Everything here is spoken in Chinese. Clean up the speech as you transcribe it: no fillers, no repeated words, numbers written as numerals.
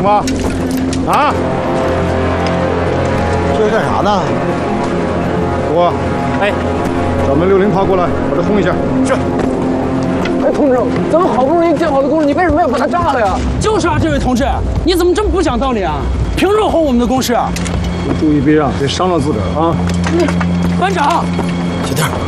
吗？啊？ 这是干啥呢？ 我， 哎， 找门60炮过来，把它轰一下。 是。 哎，同志，咱们好不容易建好的工事，你为什么要把它炸了呀？ 就是啊，这位同志，你怎么这么不讲道理啊？凭什么轰我们的工事？ 注意避让，别伤了自个儿啊！ 班长， 小弟儿。